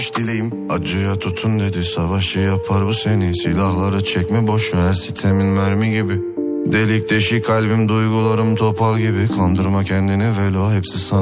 dileğim. Acıya tutun dedi, savaşçı yapar bu seni. Silahları çekme boş ver, sitemin mermi gibi. Delik deşik kalbim, duygularım topal gibi. Kandırma kendini velo, hepsi sana.